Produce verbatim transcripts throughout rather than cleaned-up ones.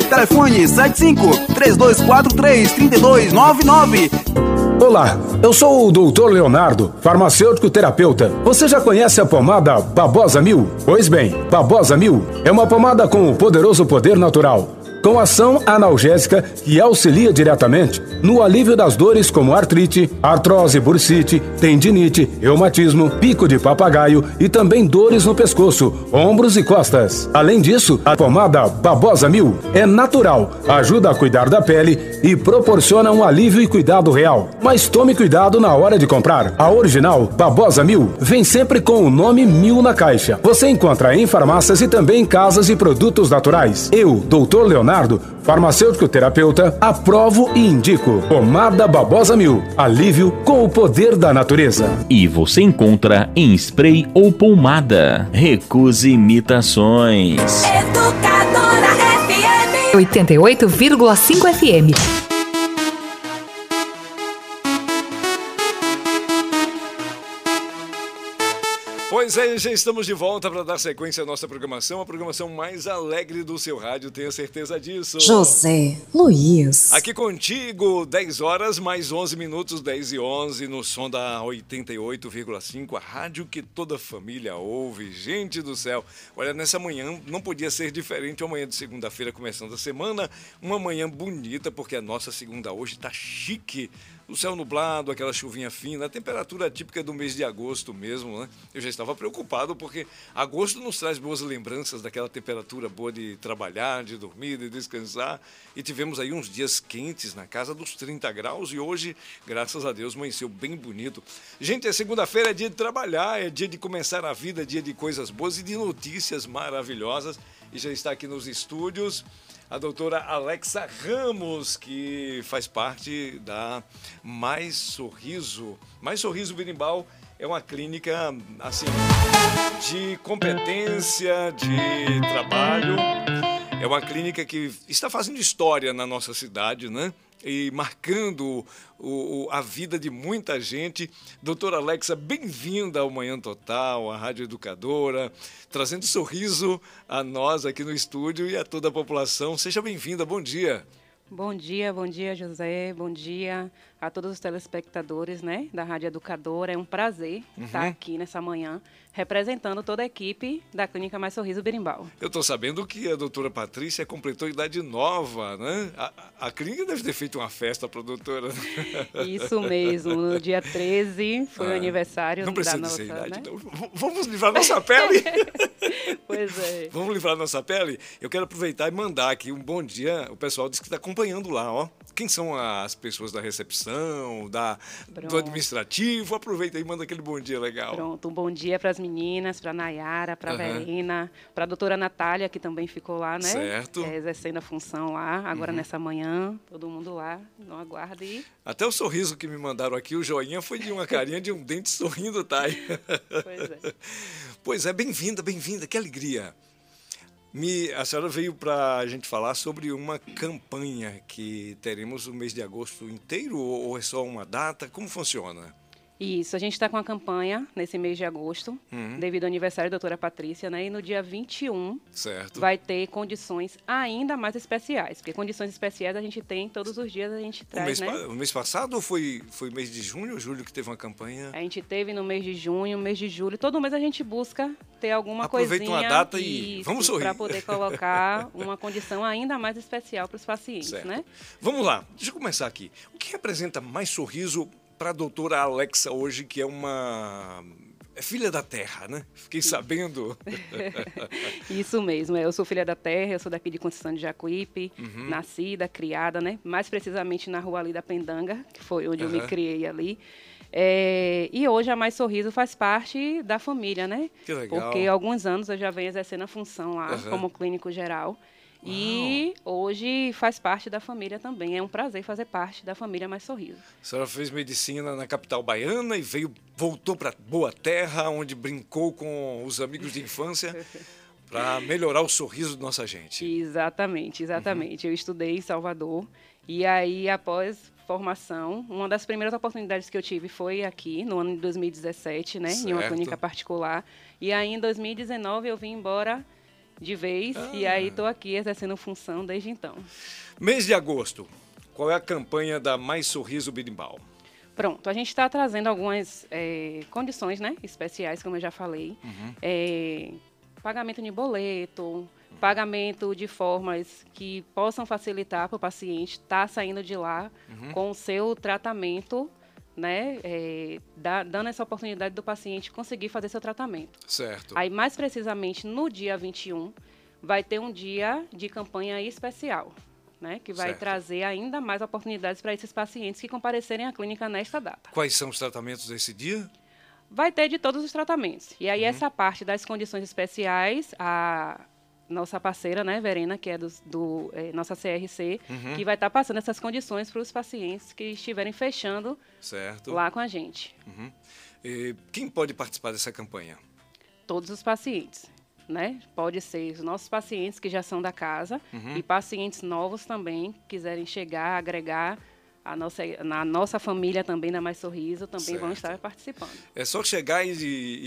Telefone sete cinco, três dois quatro três, três dois nove nove. Olá, eu sou o doutor Leonardo, farmacêutico terapeuta. Você já conhece a pomada Babosa Mil? Pois bem, Babosa Mil é uma pomada com o poderoso poder natural, com ação analgésica que auxilia diretamente no alívio das dores como artrite, artrose, bursite, tendinite, reumatismo, pico de papagaio e também dores no pescoço, ombros e costas. Além disso, a pomada Babosa Mil é natural, ajuda a cuidar da pele e proporciona um alívio e cuidado real. Mas tome cuidado na hora de comprar. A original Babosa Mil vem sempre com o nome Mil na caixa. Você encontra em farmácias e também em casas e produtos naturais. Eu, doutor Leonardo, farmacêutico terapeuta, aprovo e indico pomada Babosa Mil, alívio com o poder da natureza. E você encontra em spray ou pomada. Recuse imitações. Educadora F M oitenta e oito vírgula cinco F M. Pois é, já estamos de volta para dar sequência à nossa programação, a programação mais alegre do seu rádio, tenho certeza disso. José Luiz. Aqui contigo, dez horas mais onze minutos, dez e onze, no som da oitenta e oito vírgula cinco, a rádio que toda família ouve. Gente do céu, olha, nessa manhã não podia ser diferente, uma manhã de segunda-feira começando a semana, uma manhã bonita, porque a nossa segunda hoje tá chique. O céu nublado, aquela chuvinha fina, a temperatura típica do mês de agosto mesmo, né? Eu já estava preocupado porque agosto nos traz boas lembranças daquela temperatura boa de trabalhar, de dormir, de descansar. E tivemos aí uns dias quentes na casa dos trinta graus e hoje, graças a Deus, amanheceu bem bonito. Gente, é segunda-feira, é dia de trabalhar, é dia de começar a vida, é dia de coisas boas e de notícias maravilhosas. E já está aqui nos estúdios a doutora Alexa Ramos, que faz parte da Mais Sorriso. Mais Sorriso Berimbau é uma clínica, assim, de competência, de trabalho. É uma clínica que está fazendo história na nossa cidade, né? E marcando o, o, a vida de muita gente. Doutora Alexa, bem-vinda ao Manhã Total, à Rádio Educadora, trazendo sorriso a nós aqui no estúdio e a toda a população. Seja bem-vinda, bom dia. Bom dia, bom dia, José, bom dia a todos os telespectadores, né, da Rádio Educadora. É um prazer uhum. estar aqui nessa manhã, representando toda a equipe da Clínica Mais Sorriso Berimbau. Eu estou sabendo que a doutora Patrícia completou idade nova, né? A, a clínica deve ter feito uma festa para a doutora. Isso mesmo, no dia treze foi ah, o aniversário não precisa da nossa... Não precisa dizer idade, né? então. Vamos livrar nossa pele? Pois é. Vamos livrar nossa pele? Eu quero aproveitar e mandar aqui um bom dia. O pessoal disse que está acompanhando lá, ó. Quem são as pessoas da recepção, da, do administrativo? Aproveita e manda aquele bom dia legal. Pronto, um bom dia para as meninas, para a Nayara, para a uhum. Verena, para a doutora Natália, que também ficou lá, né? Certo. É, exercendo a função lá, agora uhum. nessa manhã, todo mundo lá, não aguarde. E... Até o sorriso que me mandaram aqui, o joinha, foi de uma carinha de um dente sorrindo, tá aí. Pois é. Pois é, bem-vinda, bem-vinda, que alegria. Me, a senhora veio para a gente falar sobre uma campanha que teremos o mês de agosto inteiro ou é só uma data? Como funciona? Isso, a gente está com a campanha nesse mês de agosto, uhum. devido ao aniversário da doutora Patrícia, né? E no dia vinte e um certo. Vai ter condições ainda mais especiais, porque condições especiais a gente tem todos os dias, a gente traz, o mês, né? O mês passado ou foi, foi mês de junho ou julho que teve uma campanha? A gente teve no mês de junho, mês de julho, todo mês a gente busca ter alguma Aproveita coisinha... Aproveita uma data e vamos sorrir. Para poder colocar uma condição ainda mais especial para os pacientes, certo. né? Vamos lá, deixa eu começar aqui. O que representa Mais Sorriso para a doutora Alexa hoje, que é uma... é filha da terra, né? Fiquei sabendo. Isso mesmo, eu sou filha da terra, eu sou daqui de Conceição de Jacuípe, uhum. nascida, criada, né? Mais precisamente na rua ali da Pendanga, que foi onde uhum. eu me criei ali. É, e hoje a Mais Sorriso faz parte da família, né? Que legal. Porque há alguns anos eu já venho exercendo a função lá uhum. como clínico geral. Uau. E hoje faz parte da família também. É um prazer fazer parte da família Mais Sorriso. A senhora fez medicina na capital baiana e veio, voltou para Boa Terra, onde brincou com os amigos de infância para melhorar o sorriso de nossa gente. Exatamente, exatamente. Uhum. Eu estudei em Salvador e aí, após formação, uma das primeiras oportunidades que eu tive foi aqui, no ano de dois mil e dezessete, né, em uma clínica particular. E aí, em dois mil e dezenove, eu vim embora de vez Ah. e aí estou aqui exercendo função desde então. Mês de agosto, qual é a campanha da Mais Sorriso Berimbau? Pronto, a gente está trazendo algumas é, condições, né, especiais, como eu já falei. Uhum. É, pagamento de boleto, pagamento de formas que possam facilitar para o paciente estar saindo de lá Uhum. com o seu tratamento, né, é, dá, dando essa oportunidade do paciente conseguir fazer seu tratamento. Certo. Aí, mais precisamente, no dia vinte e um, vai ter um dia de campanha especial, né, que vai Certo. trazer ainda mais oportunidades para esses pacientes que comparecerem à clínica nesta data. Quais são os tratamentos desse dia? Vai ter de todos os tratamentos. E aí, Uhum. essa parte das condições especiais, a nossa parceira, né, Verena, que é do, do é, nossa C R C, Uhum. que vai estar passando essas condições para os pacientes que estiverem fechando Certo. lá com a gente. Uhum. E quem pode participar dessa campanha? Todos os pacientes, né? Pode ser os nossos pacientes que já são da casa Uhum. e pacientes novos também, que quiserem chegar, agregar a nossa, na nossa família também, na Mais Sorriso, também vão Certo. estar participando. É só chegar e...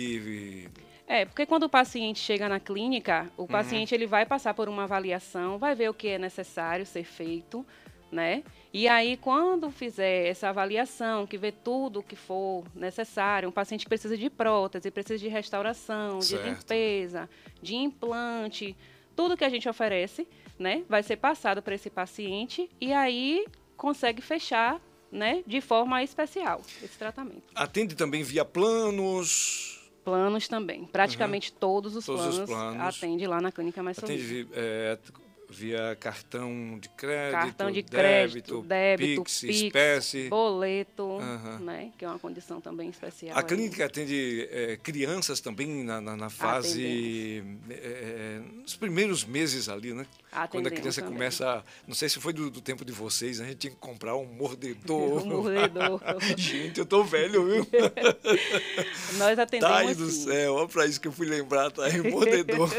e- e- É, porque quando o paciente chega na clínica, o paciente ele vai passar por uma avaliação, vai ver o que é necessário ser feito, né? E aí, quando fizer essa avaliação, que vê tudo o que for necessário, um paciente que precisa de prótese, precisa de restauração, Certo. de limpeza, de implante, tudo que a gente oferece, né? Vai ser passado para esse paciente e aí consegue fechar, né? De forma especial esse tratamento. Atende também via planos... Planos também. Praticamente todos os Todos os planos, planos. atende lá na Clínica Mais Atende Sorriso. vi- é, via cartão de crédito, Cartão de crédito, débito, Pix, Pix, espécie. boleto, Aham. né? Que é uma condição também especial. A aí. clínica atende é, crianças também na, na, na fase, é, nos primeiros meses ali, né? Quando a Atendemos criança também. começa, não sei se foi do, do tempo de vocês, né? A gente tinha que comprar um mordedor. Um mordedor. Gente, eu tô velho, viu? Nós atendemos Tá aí do sim. céu, olha pra isso que eu fui lembrar, tá aí, mordedor.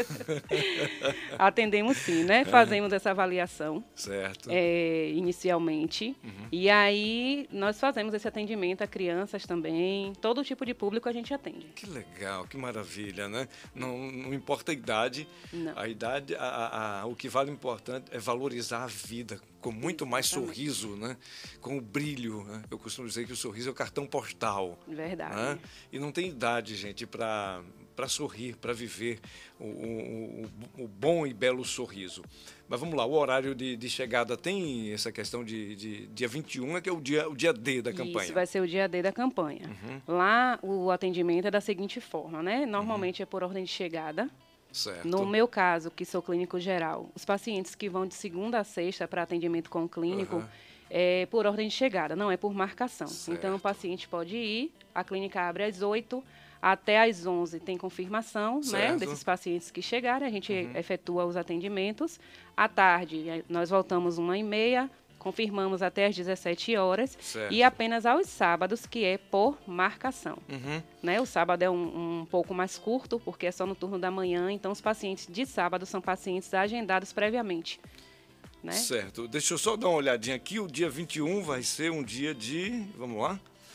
Atendemos sim, né? Fazemos essa avaliação. Certo. É, inicialmente. Uhum. E aí nós fazemos esse atendimento a crianças também. Todo tipo de público a gente atende. Que legal, que maravilha, né? Não, não importa a idade, Não. a idade, a, a- a- o que vale importante é valorizar a vida com muito mais Exatamente. sorriso, né? Com o brilho, né? Eu costumo dizer que o sorriso é o cartão postal. Verdade. Né? E não tem idade, gente, para para sorrir, para viver o, o, o- o bom e belo sorriso. Mas vamos lá, o horário de, de chegada tem essa questão de, de dia vinte e um, é que é o dia, o dia D da campanha. Isso vai ser o dia D da campanha. Lá o atendimento é da seguinte forma, né? Normalmente é por ordem de chegada. Certo. No meu caso, que sou clínico geral, os pacientes que vão de segunda a sexta para atendimento com o clínico Aham. é por ordem de chegada, não é por marcação. Certo. Então o paciente pode ir, a clínica abre às oito, até às onze tem confirmação, né, Certo. desses pacientes que chegarem, a gente efetua os atendimentos. À tarde, eh, nós voltamos uma e meia, confirmamos até às dezessete horas. Certo. E apenas aos sábados, que é por marcação. Uhum. Né? O sábado é um, um pouco mais curto, porque é só no turno da manhã, então os pacientes de sábado são pacientes agendados previamente. Né? Certo. Deixa eu só dar uma olhadinha aqui. O dia vinte e um vai ser um dia de... Vamos lá?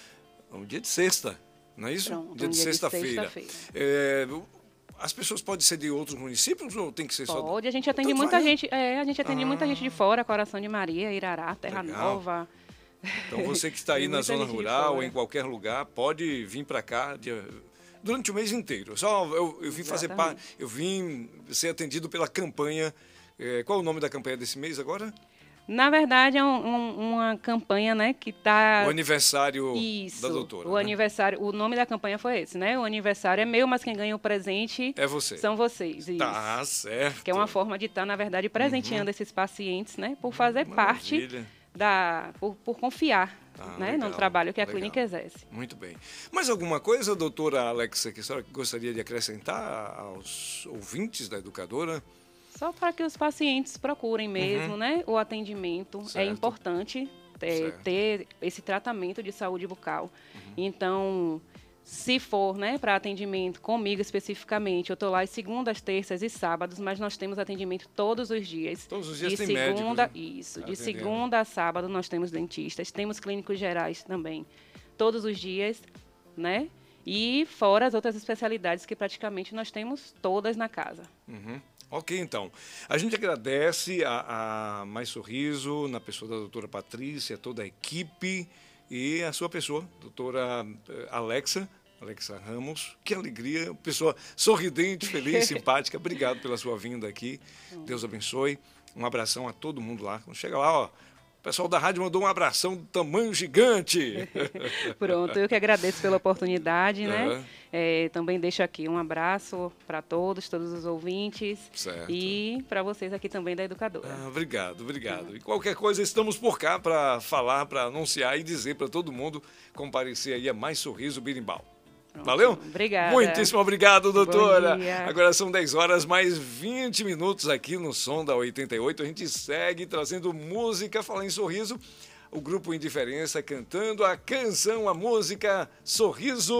Um dia de sexta, não é isso? Pronto, dia um de dia de sexta-feira. sexta-feira. É, as pessoas podem ser de outros municípios ou tem que ser só... Pode, a gente atende Tanto muita faz, né? gente, é, a gente atende muita gente de fora, Coração de Maria, Irará, Terra Legal. Nova. Então você que está aí Tem na muita zona gente de rural, fora. em qualquer lugar, pode vir para cá dia- durante o mês inteiro. Só eu, eu vim fazer Exatamente. parte, eu vim ser atendido pela campanha. É, qual é o nome da campanha desse mês agora? Na verdade, é um- um- uma campanha, né, que está... O aniversário Isso, da doutora. o né? aniversário, o nome da campanha foi esse, né? O aniversário é meu, mas quem ganha o presente É você. são vocês. Isso. Tá certo. Que é uma forma de estar, na verdade, presenteando esses pacientes, né? Por fazer parte Maravilha. da... Por, por confiar, Ah, né? legal, no trabalho que a legal. clínica exerce. Muito bem. Mais alguma coisa, doutora Alexa, que a senhora gostaria de acrescentar aos ouvintes da educadora? Só para que os pacientes procurem mesmo, né? O atendimento. É Uhum. Certo. importante é, Certo. ter esse tratamento de saúde bucal. Uhum. Então, se for, né, para atendimento comigo especificamente, eu estou lá às segundas, terças e sábados, mas nós temos atendimento todos os dias. Todos os dias de tem segunda, médicos, né? Isso, de Atendendo. segunda a sábado nós temos dentistas, temos clínicos gerais também. Todos os dias, né? E fora as outras especialidades que praticamente nós temos todas na casa. Uhum. Ok, então. A gente agradece a, a Mais Sorriso, na pessoa da doutora Patrícia, toda a equipe e a sua pessoa, doutora Alexa, Alexa Ramos. Que alegria, pessoa sorridente, feliz, simpática. Obrigado pela sua vinda aqui. Deus abençoe. Um abração a todo mundo lá. Quando chega lá, ó, o pessoal da rádio mandou um abração do tamanho gigante. Pronto, eu que agradeço pela oportunidade, né? Uhum. É, também deixo aqui um abraço para todos, todos os ouvintes. Certo. E para vocês aqui também da Educadora. Ah, obrigado, obrigado. Uhum. E qualquer coisa, estamos por cá para falar, para anunciar e dizer para todo mundo comparecer aí a Mais Sorriso Birimbau. Valeu? Obrigada. Muitíssimo obrigado, doutora. Agora são dez horas mais vinte minutos aqui no Som da oitenta e oito. A gente segue trazendo música, falar em sorriso. O grupo Indiferença cantando a canção, a música Sorriso.